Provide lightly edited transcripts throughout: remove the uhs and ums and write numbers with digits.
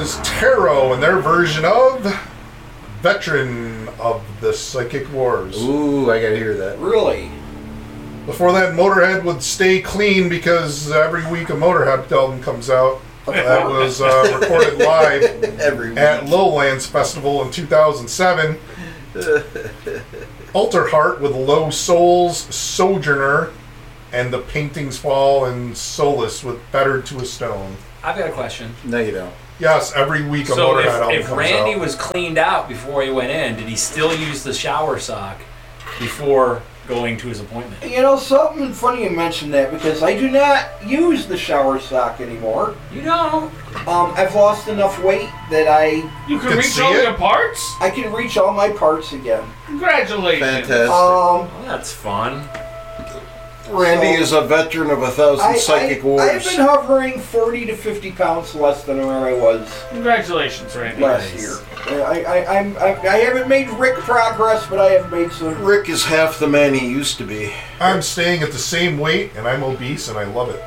was Tarot and their version of Veteran of the Psychic Wars. Ooh, I gotta hear that. Really? Before that, Motorhead would Stay Clean because every week a Motorhead album comes out. That was recorded live Every at week. Lowlands Festival in 2007. Alterheart with Low Souls, Sojourner, and The Paintings Fall, and Solace with Fettered to a Stone. I've got a question. No, you don't. Yes, every week a So Motorhead album if comes Randy out. was cleaned out before he went in, did he still use the shower sock before going to his appointment? You know, something funny you mentioned that because I do not use the shower sock anymore. You don't. I've lost enough weight that You can Can reach see all it? your parts? I can reach all my parts again. Congratulations. Fantastic. Well, that's fun. Randy so- is a veteran of 1,000 psychic wars. I've been hovering 40 to 50 pounds less than where I was Congratulations, Randy. last year. I haven't made Rick progress, but I have made some. Rick is half the man he used to be. I'm staying at the same weight, and I'm obese, and I love it.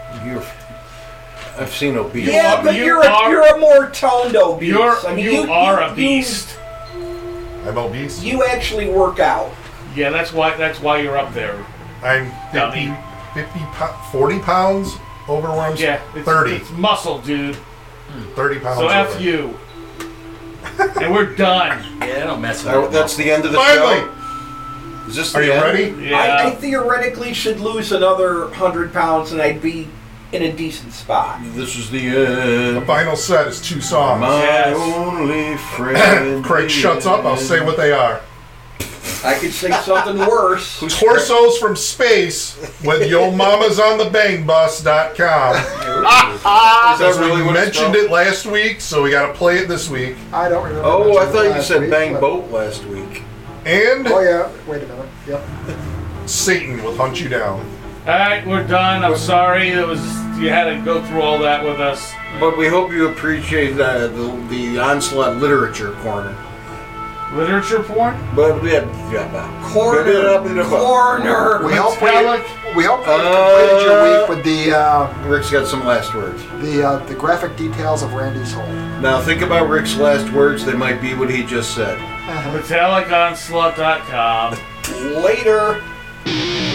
I've seen obese. Yeah, but you you're a more toned obese. You are a beast. I'm obese. You actually work out. Yeah, that's why you're up there. I'm Dummy. 40 pounds over where I'm Yeah, it's 30. It's muscle, dude. 30 pounds So over. F you. And we're done. Yeah, don't mess with it. That's the end of the Finally! show. Is this Are the you end? ready? Yeah. I theoretically should lose another 100 pounds and I'd be in a decent spot. This is the The end. final set is 2 songs. My Yes. only friend. Craig shuts up, I'll say what they are. I could say something worse. Torsos from Space with Yo Mama's on the Bangbus.com. Is that really We what it's mentioned called? it last week, so we gotta play it this week. I don't remember. Oh, I mentioning thought it you last said week, bang but- boat last week. And Oh yeah. Wait a minute. Yep. Satan will hunt you down. Alright, we're done. I'm sorry you had to go through all that with us. But we hope you appreciate the Onslaught Literature Corner. Literature porn? But we had Corner. We hope Metallic. we hope we completed your week with Rick's got some last words. the graphic details of Randy's hole. Now think about Rick's last words. They might be what he just said. MetallicOnslaught.com. Later.